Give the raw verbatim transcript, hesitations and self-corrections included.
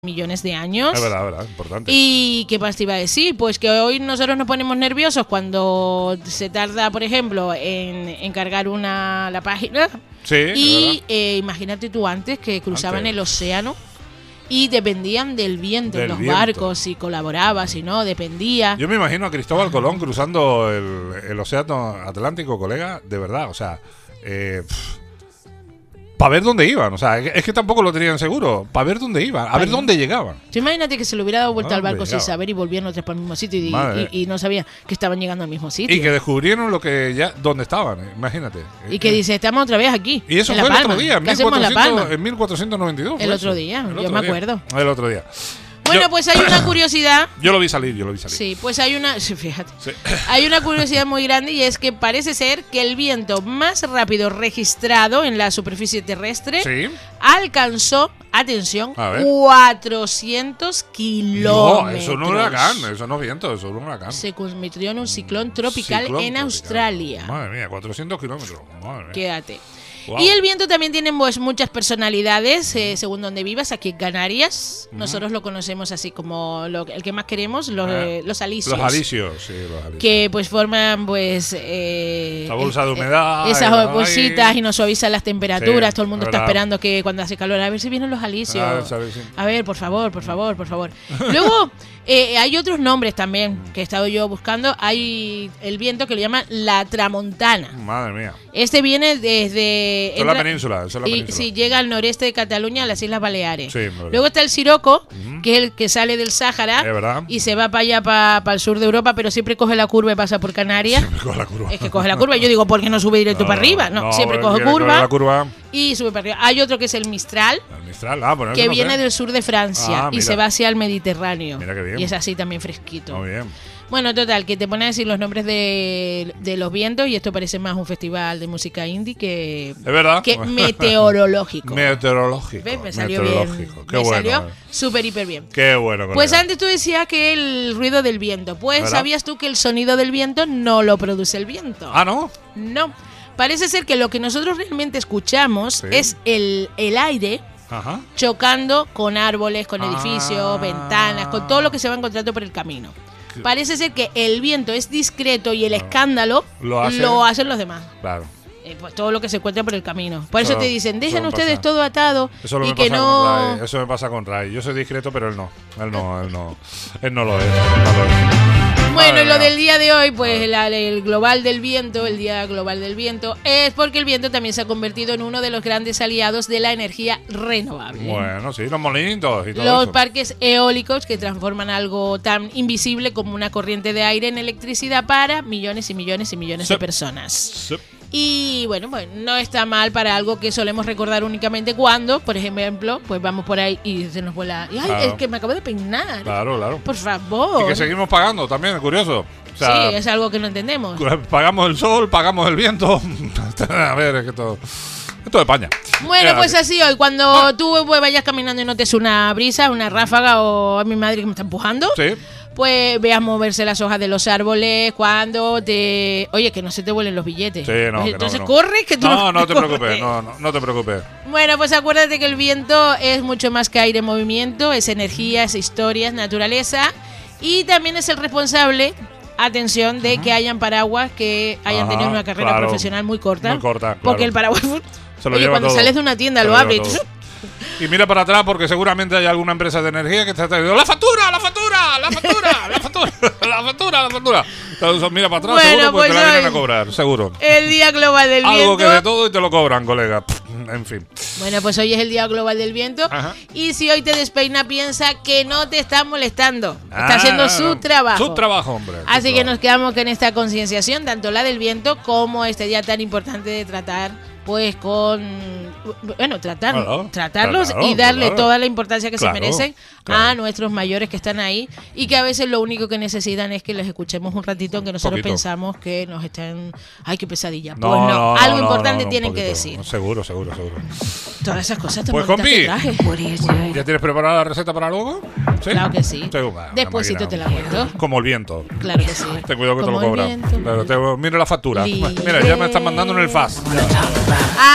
millones de años. Es verdad, es verdad, importante. ¿Y qué más te iba a decir? Pues que hoy nosotros nos ponemos nerviosos cuando se tarda, por ejemplo, en, en cargar una, la página. Sí, y eh, imagínate tú antes que cruzaban antes. el océano y dependían del viento Del en los viento. barcos, si colaboraba, si no, dependía. Yo me imagino a Cristóbal Colón cruzando el, el océano Atlántico, colega, de verdad, o sea, eh, para ver dónde iban, o sea, es que tampoco lo tenían seguro, para ver dónde iban, a ver Vale. dónde llegaban. Tú imagínate que se le hubiera dado vuelta Ah, al barco hombre, sin ya. saber y volvían otra vez para el mismo sitio y, Madre. y, y no sabía que estaban llegando al mismo sitio. Y que descubrieron lo que ya dónde estaban, eh, imagínate. Y que dice, estamos otra vez aquí. Y eso en fue La el Palma. otro día, en ¿Qué hacemos en La Palma? mil cuatrocientos noventa y dos. El fue otro eso. día, El yo otro me día. acuerdo. El otro día. Bueno, Yo- pues hay una curiosidad. Yo lo vi salir, yo lo vi salir. Sí, pues hay una, sí, fíjate, Sí. hay una curiosidad muy grande y es que parece ser que el viento más rápido registrado en la superficie terrestre Sí. alcanzó, atención, A ver. cuatrocientos No, kilómetros. eso no es un huracán, eso no es viento, eso es un huracán. Se convirtió en un ciclón tropical Ciclón en tropical. Australia. Madre mía, cuatrocientos kilómetros. Madre mía. Quédate. Wow. Y el viento también tiene pues, muchas personalidades, eh, según donde vivas, aquí en Canarias. Ujú. Nosotros lo conocemos así como lo, el que más queremos, los, Ah, eh, los alisios. Los alisios, sí, los alisios. Que pues forman pues eh, La bolsa de eh, humedad, esas el- bolsitas ay. y nos suavizan las temperaturas. Sí, todo el mundo está verdad. esperando que cuando hace calor a ver si vienen los alisios. Ah, sabe, sí. A ver, por favor, por favor, por favor. Luego eh, hay otros nombres también que he estado yo buscando. Hay el viento que le llaman la tramontana. Madre mía. Este viene desde Eso es la entra- península, eso es la y península. sí, llega al noreste de Cataluña, a las Islas Baleares. Sí, verdad. Luego está el siroco, Ujú. que es el que sale del Sáhara Es verdad. y se va para allá, para el sur de Europa, pero siempre coge la curva y pasa por Canarias. Siempre coge la curva. Es que coge la curva. Yo digo, ¿por qué no sube directo No, para arriba? No, siempre bueno, coge quiere curva, La curva. y sube para arriba. Hay otro que es el Mistral, El Mistral, ah, bueno, que eso no viene sé. del sur de Francia Ah, y mira. se va hacia el Mediterráneo. Mira qué bien. Y es así también fresquito. Muy bien. Bueno, total, que te pone a decir los nombres de, de los vientos y esto parece más un festival de música indie que, Es verdad. que meteorológico. Meteorológico. ¿Ves? Me salió bien. meteorológico. Qué Me bueno. salió eh. súper, hiper bien. Qué bueno. Pues colega. antes tú decías que el ruido del viento. Pues ¿Verdad? ¿sabías tú que el sonido del viento no lo produce el viento? Ah, ¿no? No. Parece ser que lo que nosotros realmente escuchamos Sí. es el, el aire Ajá. chocando con árboles, con edificios, Ah. ventanas, con todo lo que se va encontrando por el camino. Qué- Parece ser que el viento es discreto y el escándalo Lo hace- lo hacen los demás. Claro. Eh, pues todo lo que se encuentra por el camino. Por eso Eso- te dicen, dejen eso me ustedes pasa. todo atado Eso lo y me que pasa no... con Ray. Eso me pasa con Ray. Yo soy discreto, pero él no. Él no, él no. Él no lo es. No lo es. Bueno, Madre y lo mía. del día de hoy, pues la- el global del viento, el día global del viento, es porque el viento también se ha convertido en uno de los grandes aliados de la energía renovable. Bueno, sí, los molinitos y todo Los eso. parques eólicos que transforman algo tan invisible como una corriente de aire en electricidad para millones y millones y millones Sí. de personas. Sí. Y bueno, bueno, no está mal para algo que solemos recordar únicamente cuando, por ejemplo, pues vamos por ahí y se nos vuela. Y, ay, Claro. es que me acabo de peinar. Claro, claro. Por favor. Y que seguimos pagando también, es curioso. O sea, sí, es algo que no entendemos. pagamos el sol, pagamos el viento. A ver, es que todo. Esto de España. Bueno, Era pues así. así hoy, cuando tú pues, vayas caminando y notes una brisa, una ráfaga o a mi madre que me está empujando, Sí. pues veas moverse las hojas de los árboles, cuando te... Oye, que no se te vuelen los billetes. Sí, no, Pues que no, entonces que no. corre, que tú No, no te corres. preocupes, no, no, no te preocupes. Bueno, pues acuérdate que el viento es mucho más que aire en movimiento, es energía, es historia, es naturaleza y también es el responsable, atención, de que hayan paraguas que hayan Ajá, tenido una carrera claro. profesional muy corta. Muy corta, Porque claro. el paraguas... Se lo Oye, lleva cuando todo. sales de una tienda Se lo lleva abres. todo. Y mira para atrás porque seguramente hay alguna empresa de energía que te está diciendo ¡La factura! ¡La factura! ¡La factura! ¡La factura! ¡La factura! ¡La factura! Entonces mira para atrás Bueno, seguro porque pues te la vienen hoy- a cobrar, seguro. El Día Global del Algo que Viento. de todo y te lo cobran, colega. En fin. Bueno, pues hoy es el Día Global del Viento. Ajá. Y si hoy te despeina, piensa que no te está molestando. Está Ah, haciendo su trabajo. Su trabajo, hombre. su Así que trabajo. nos quedamos con esta concienciación, tanto la del viento como este día tan importante de tratar, pues con, bueno, tratar, Claro, tratarlos claro, y darle claro. toda la importancia que Claro, se merecen claro. a nuestros mayores que están ahí y que a veces lo único que necesitan es que les escuchemos un ratito, aunque nosotros Poquito. pensamos que nos están, ay, qué pesadilla. No, Pues no, no, algo no, importante no, no, tienen un que poquito. decir. Seguro, seguro, seguro. Todas esas cosas tan Pues, bonitas que compi, traje. ¿ya tienes preparada la receta para luego? ¿Sí? Claro que sí. Seguro, una Despuésito máquina. te la cuento. Como el viento. Claro que sí. Ten cuidado que Como te lo el cobran. viento. Claro, te- mira la factura. Libre. Mira, ya me están mandando en el fax. Ya.